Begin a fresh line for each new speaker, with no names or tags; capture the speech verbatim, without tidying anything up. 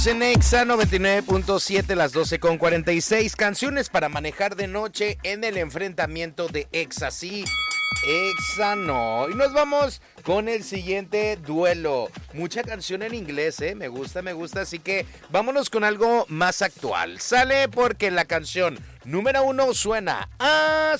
En Exa noventa y nueve punto siete, las doce con cuarenta y seis, canciones para manejar de noche en el enfrentamiento de Exa sí, Exa no. Y nos vamos con el siguiente duelo. Mucha canción en inglés, ¿eh? Me gusta, me gusta, así que vámonos con algo más actual. Sale porque la canción número uno suena así.